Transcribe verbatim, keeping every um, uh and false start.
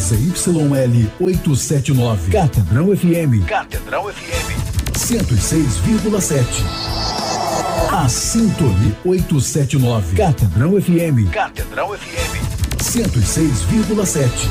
Z Y L oitocentos e setenta e nove. Catedral F M. Catedral F M. cento e seis vírgula sete. A Sintonia oitocentos e setenta e nove. Catedral F M. Catedral F M. cento e seis vírgula sete.